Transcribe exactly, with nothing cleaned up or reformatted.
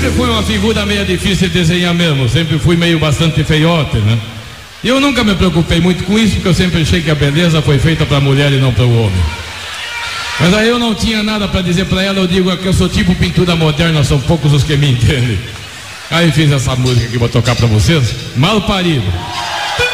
sempre fui uma figura meio difícil de desenhar mesmo, sempre fui meio bastante feiote, né? E eu nunca me preocupei muito com isso, porque eu sempre achei que a beleza foi feita para a mulher e não para o homem. Mas aí eu não tinha nada para dizer para ela, eu digo que eu sou tipo pintura moderna, são poucos os que me entendem. Aí fiz essa música que vou tocar para vocês, Mal Parido.